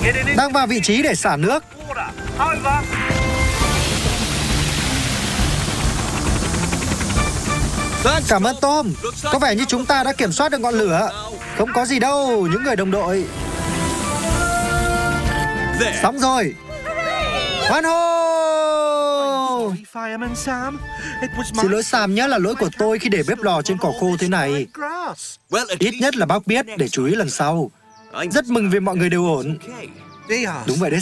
Đang vào vị trí để xả nước. Cảm ơn Tom. Có vẻ như chúng ta đã kiểm soát được ngọn lửa. Không có gì đâu, những người đồng đội. Xong rồi. Hoan hô! Xin lỗi Sam nhé, là lỗi của tôi khi để bếp lò trên cỏ khô thế này. Ít nhất là bác biết để chú ý lần sau. Rất mừng vì mọi người đều ổn. Đúng vậy đấy